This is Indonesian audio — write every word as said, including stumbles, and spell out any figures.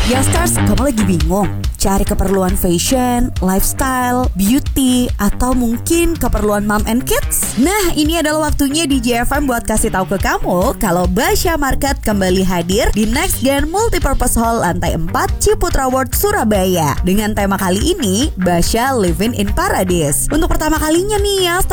Youngsters, kamu lagi bingung cari keperluan fashion, lifestyle, beauty, atau mungkin keperluan mom and kids? Nah, ini adalah waktunya D J F M buat kasih tahu ke kamu kalau Basya Market kembali hadir di Next Gen Multipurpose Hall lantai empat Ciputra World Surabaya. Dengan tema kali ini, Basya Living in Paradise. Untuk pertama kalinya nih ya,